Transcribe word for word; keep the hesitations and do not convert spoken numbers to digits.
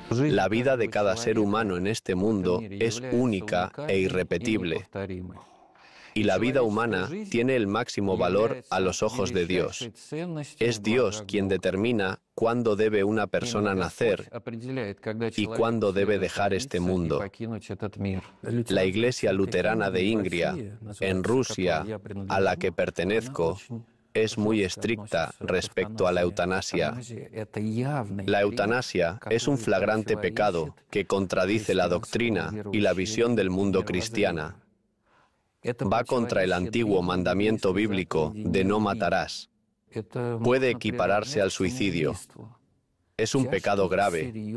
La vida de cada ser humano en este mundo es única e irrepetible, y la vida humana tiene el máximo valor a los ojos de Dios. Es Dios quien determina cuándo debe una persona nacer y cuándo debe dejar este mundo. La Iglesia Luterana de Ingria, en Rusia, a la que pertenezco, es muy estricta respecto a la eutanasia. La eutanasia es un flagrante pecado que contradice la doctrina y la visión del mundo cristiana. Va contra el antiguo mandamiento bíblico de no matarás. Puede equipararse al suicidio. Es un pecado grave